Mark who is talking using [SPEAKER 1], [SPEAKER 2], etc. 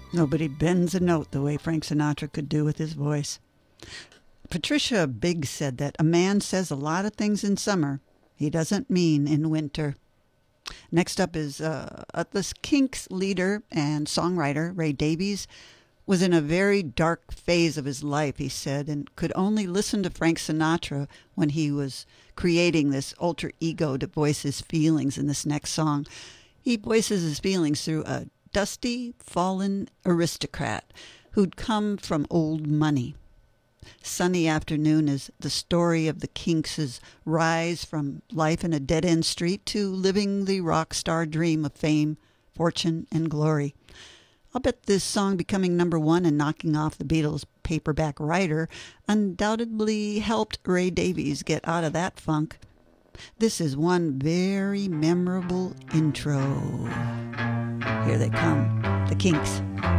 [SPEAKER 1] Nobody bends a note the way Frank Sinatra could do with his voice. Patricia Biggs said that a man says a lot of things in summer he doesn't mean in winter. Next up is the Kinks leader and songwriter Ray Davies was in a very dark phase of his life, he said, and could only listen to Frank Sinatra when he was creating this alter ego to voice his feelings in this next song. He voices his feelings through a dusty, fallen aristocrat who'd come from old money. Sunny Afternoon is the story of the Kinks' rise from life in a dead-end street to living the rock star dream of fame, fortune, and glory. I'll bet this song becoming number one and knocking off the Beatles' paperback writer undoubtedly helped Ray Davies get out of that funk. This is one very memorable intro. Here they come, the Kinks.